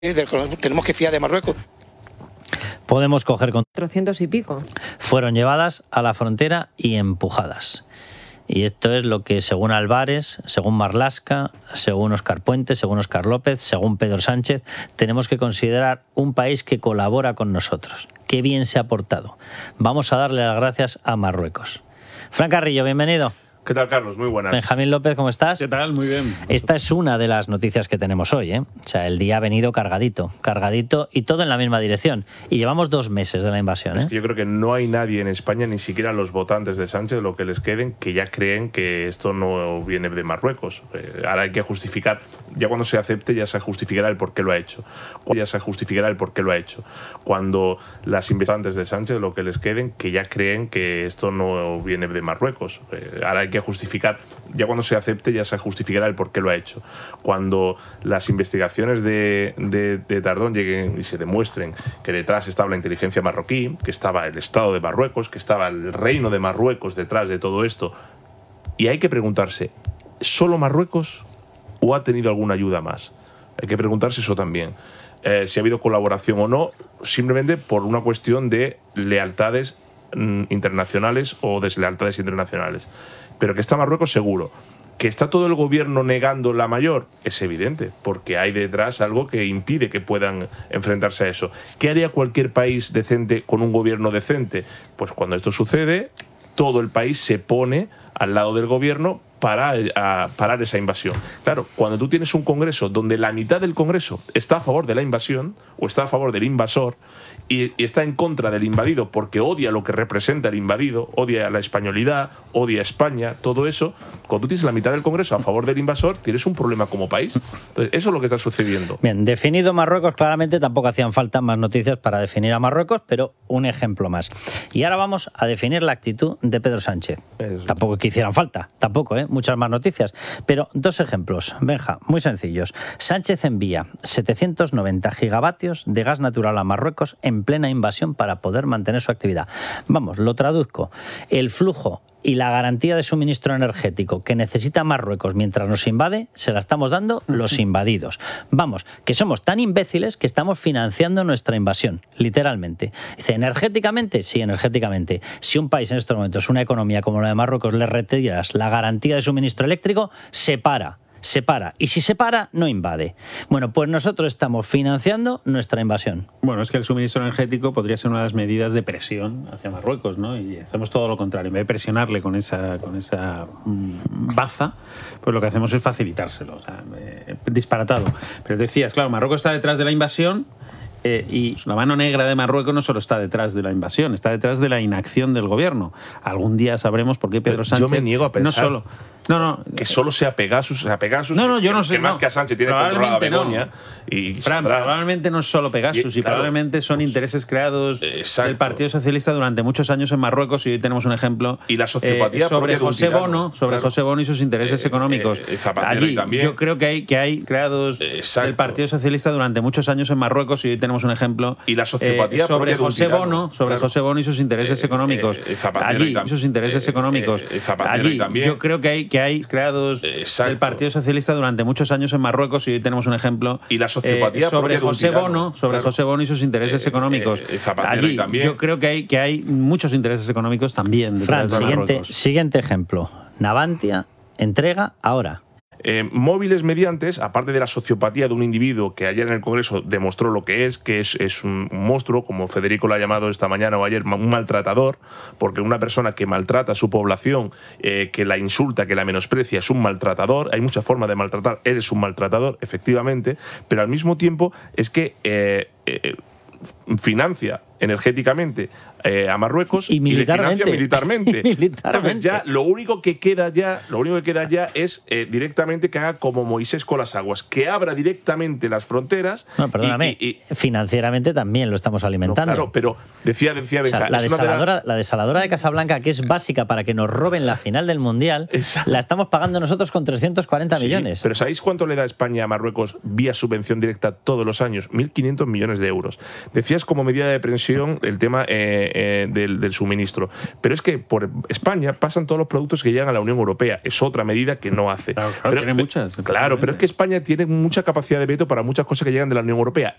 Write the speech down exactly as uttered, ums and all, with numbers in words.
Tenemos que fiar de Marruecos. Podemos coger con cuatrocientos y pico. Fueron llevadas a la frontera y empujadas. Y esto es lo que, según Álvarez, según Marlaska, según Óscar Puente, según Óscar López, según Pedro Sánchez, tenemos que considerar un país que colabora con nosotros. Qué bien se ha portado. Vamos a darle las gracias a Marruecos. Fran Carrillo, bienvenido. ¿Qué tal, Carlos? Muy buenas. Benjamín López, ¿cómo estás? ¿Qué tal? Muy bien. Esta es una de las noticias que tenemos hoy, ¿eh? O sea, el día ha venido cargadito, cargadito y todo en la misma dirección. Y llevamos dos meses de la invasión, ¿eh? Es que yo creo que no hay nadie en España, ni siquiera los votantes de Sánchez, lo que les queden, que ya creen que esto no viene de Marruecos. Eh, ahora hay que justificar, ya cuando se acepte ya se justificará el por qué lo ha hecho. Ya se justificará el por qué lo ha hecho. Cuando las votantes de Sánchez, lo que les queden, que ya creen que esto no viene de Marruecos. Eh, ahora hay que justificar, ya cuando se acepte ya se justificará el por qué lo ha hecho. Cuando las investigaciones de, de, de Tardón lleguen y se demuestren que detrás estaba la inteligencia marroquí, que estaba el Estado de Marruecos, que estaba el reino de Marruecos detrás de todo esto, y hay que preguntarse, ¿solo Marruecos o ha tenido alguna ayuda más? Hay que preguntarse eso también. Eh, si ha habido colaboración o no, simplemente por una cuestión de lealtades mm, internacionales o deslealtades internacionales. Pero que está Marruecos seguro. Que está todo el gobierno negando la mayor, es evidente, porque hay detrás algo que impide que puedan enfrentarse a eso. ¿Qué haría cualquier país decente con un gobierno decente? Pues cuando esto sucede, todo el país se pone al lado del gobierno para a parar esa invasión. Claro, cuando tú tienes un Congreso donde la mitad del Congreso está a favor de la invasión o está a favor del invasor y, y está en contra del invadido porque odia lo que representa el invadido, odia la españolidad, odia a España, todo eso, cuando tú tienes la mitad del Congreso a favor del invasor, tienes un problema como país. Entonces, eso es lo que está sucediendo. Bien, definido Marruecos, claramente tampoco hacían falta más noticias para definir a Marruecos, pero un ejemplo más. Y ahora vamos a definir la actitud de Pedro Sánchez. Eso. Tampoco que hicieran falta, tampoco, ¿eh? Muchas más noticias. Pero dos ejemplos, Benja, muy sencillos. Sánchez envía setecientos noventa gigavatios de gas natural a Marruecos en plena invasión para poder mantener su actividad. Vamos, lo traduzco. El flujo y la garantía de suministro energético que necesita Marruecos mientras nos invade, se la estamos dando los invadidos. Vamos, que somos tan imbéciles que estamos financiando nuestra invasión, literalmente. Dice, ¿energéticamente? Sí, energéticamente. Si un país en estos momentos, una economía como la de Marruecos, le retiras la garantía de suministro eléctrico, se para. Se para. Y si se para, no invade. Bueno, pues nosotros estamos financiando nuestra invasión. Bueno, es que el suministro energético podría ser una de las medidas de presión hacia Marruecos, ¿no? Y hacemos todo lo contrario. En vez de presionarle con esa, con esa mmm, baza, pues lo que hacemos es facilitárselo. O sea, eh, disparatado. Pero decías, claro, Marruecos está detrás de la invasión. Eh, y la mano negra de Marruecos no solo está detrás de la invasión, está detrás de la inacción del gobierno. Algún día sabremos por qué Pedro Sánchez... Yo me niego a pensar no solo, no, no, que solo sea Pegasus, o sea, Pegasus no, no, yo no sé, que más no. que a Sánchez tiene controlada Begoña. No. Y Fran, probablemente no es solo Pegasus, y, y claro, probablemente son pues, intereses creados exacto. del Partido Socialista durante muchos años en Marruecos, y hoy tenemos un ejemplo y la sociopatía eh, sobre José tirano, Bono, sobre claro. José Bono y sus intereses eh, económicos. Eh, Allí, también. yo creo que hay, que hay creados exacto. del Partido Socialista durante muchos años en Marruecos, y hoy tenemos un ejemplo y la sociopatía eh, sobre José tirano, Bono, sobre claro. José Bono y sus intereses eh, económicos. Eh, Allí, también. sus intereses eh, económicos. Eh, Allí, también. yo creo que hay, que hay creados exacto. del Partido Socialista durante muchos años en Marruecos, y hoy tenemos un ejemplo y la sociopatía eh, sobre José tirano, Bono, sobre claro. José Bono y sus intereses eh, económicos. Eh, Allí, también. yo creo que hay, que hay muchos intereses económicos también detrás Fran, de siguiente, Marruecos. Siguiente ejemplo. Navantia entrega ahora. Eh, móviles mediantes, aparte de la sociopatía de un individuo que ayer en el Congreso demostró lo que es, que es, es un monstruo, como Federico lo ha llamado esta mañana o ayer, un maltratador, porque una persona que maltrata a su población, eh, que la insulta, que la menosprecia, es un maltratador. Hay muchas formas de maltratar, él es un maltratador, efectivamente, pero al mismo tiempo es que eh, eh, financia energéticamente eh, a Marruecos y militarmente. Y le militarmente. y militarmente. Entonces ya lo único que queda ya, lo único que queda ya es eh, directamente que haga como Moisés con las aguas, que abra directamente las fronteras. No, perdóname, y, y, financieramente también lo estamos alimentando. No, claro, pero decía, decía Benja, o sea, la, desaladora, de la... la desaladora de Casablanca, que es básica para que nos roben la final del Mundial, Exacto. la estamos pagando nosotros con trescientos cuarenta sí, millones. Pero ¿sabéis cuánto le da España a Marruecos vía subvención directa todos los años? mil quinientos millones de euros. Decías como medida de presión discusión el tema eh, eh, del, del suministro. Pero es que por España pasan todos los productos que llegan a la Unión Europea. Es otra medida que no hace. Claro, claro, pero, tiene muchas. Claro, pero es que España tiene mucha capacidad de veto para muchas cosas que llegan de la Unión Europea.